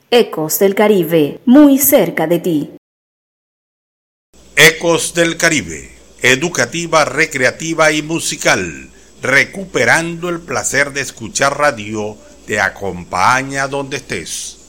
Ecos del Caribe, muy cerca de ti. Ecos del Caribe, educativa, recreativa y musical, recuperando el placer de escuchar radio, te acompaña donde estés.